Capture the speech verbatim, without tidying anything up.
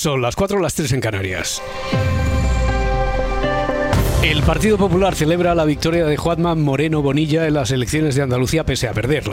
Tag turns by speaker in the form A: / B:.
A: Son las cuatro, las tres en Canarias. El Partido Popular celebra la victoria de Juanma Moreno Bonilla en las elecciones de Andalucía pese a perderla.